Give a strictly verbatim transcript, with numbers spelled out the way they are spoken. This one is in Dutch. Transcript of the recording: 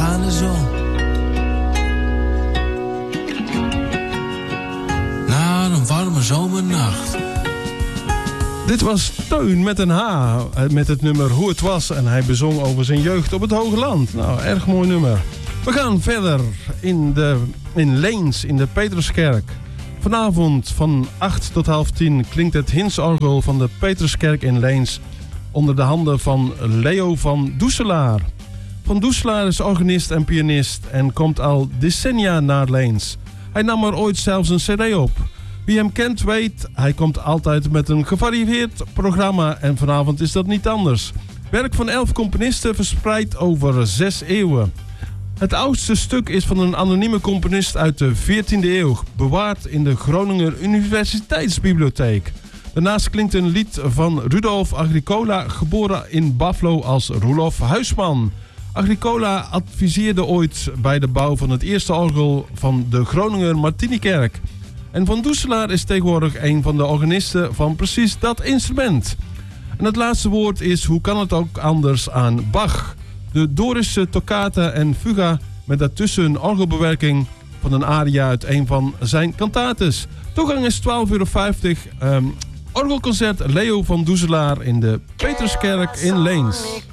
ondergaande zon. Na een warme zomernacht. Dit was Teun met een H, met het nummer Hoe het was. En hij bezong over zijn jeugd op het Hoge Land. Nou, erg mooi nummer. We gaan verder in, de, in Leens, in de Petruskerk. Vanavond van acht tot half tien klinkt het Hinsorgel van de Petruskerk in Leens onder de handen van Leo van Doeselaar. Van Doeselaar is organist en pianist en komt al decennia naar Leens. Hij nam er ooit zelfs een cd op. Wie hem kent weet, hij komt altijd met een gevarieerd programma en vanavond is dat niet anders. Werk van elf componisten verspreid over zes eeuwen. Het oudste stuk is van een anonieme componist uit de veertiende eeuw, bewaard in de Groninger Universiteitsbibliotheek. Daarnaast klinkt een lied van Rudolf Agricola, geboren in Baflo als Roelof Huisman. Agricola adviseerde ooit bij de bouw van het eerste orgel van de Groninger Martinikerk. En Van Doeselaar is tegenwoordig een van de organisten van precies dat instrument. En het laatste woord is, hoe kan het ook anders, aan Bach. De Dorische toccata en fuga met daartussen een orgelbewerking van een aria uit een van zijn cantates. Toegang is twaalf euro vijftig. Um, orgelconcert Leo van Doeselaar in de Petruskerk in Leens.